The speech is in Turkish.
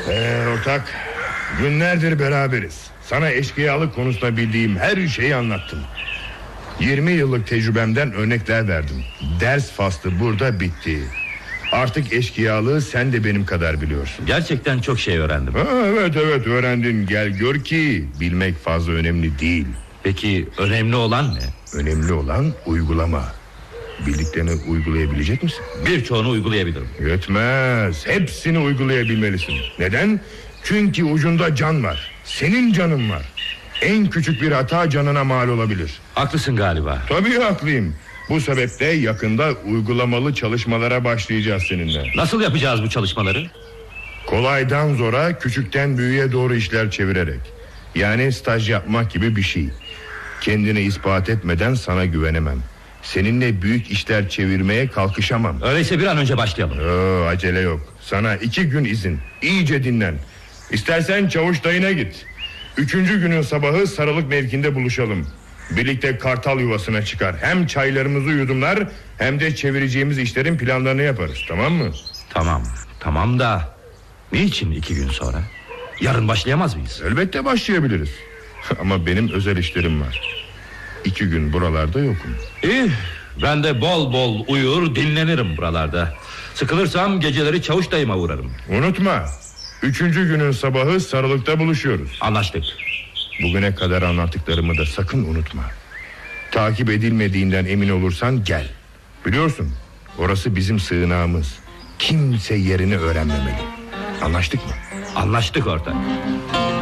Ortak, günlerdir beraberiz. Sana eşkıyalık konusunda bildiğim her şeyi anlattım. 20 yıllık tecrübemden örnekler verdim. Ders faslı burada bitti. Artık eşkıyalığı sen de benim kadar biliyorsun. Gerçekten çok şey öğrendim. Evet öğrendin. Gel gör ki bilmek fazla önemli değil. Peki önemli olan ne? Önemli olan uygulama. Bildiklerini uygulayabilecek misin? Birçoğunu uygulayabilirim. Yetmez. Hepsini uygulayabilmelisin. Neden? Çünkü ucunda can var. Senin canın var. En küçük bir hata canına mal olabilir. Haklısın galiba. Tabii haklıyım. Bu sebeple yakında uygulamalı çalışmalara başlayacağız seninle. Nasıl yapacağız bu çalışmaları? Kolaydan zora, küçükten büyüğe doğru işler çevirerek. Yani staj yapmak gibi bir şey. Kendini ispat etmeden sana güvenemem. Seninle büyük işler çevirmeye kalkışamam. Öyleyse bir an önce başlayalım. Acele yok. Sana 2 gün izin. İyice dinlen. İstersen çavuş dayına git. 3. günün sabahı Sarılık mevkinde buluşalım. Birlikte kartal yuvasına çıkar. Hem çaylarımızı yudumlar, hem de çevireceğimiz işlerin planlarını yaparız, tamam mı? Tamam da niçin 2 gün sonra? Yarın başlayamaz mıyız? Elbette başlayabiliriz. Ama benim özel işlerim var. 2 gün buralarda yokum. İyi, ben de bol bol uyur dinlenirim buralarda. Sıkılırsam geceleri çavuş dayıma uğrarım. Unutma, 3. günün sabahı Sarılık'ta buluşuyoruz. Anlaştık. Bugüne kadar anlattıklarımı da sakın unutma. Takip edilmediğinden emin olursan gel. Biliyorsun, orası bizim sığınağımız. Kimse yerini öğrenmemeli. Anlaştık mı? Anlaştık ortak.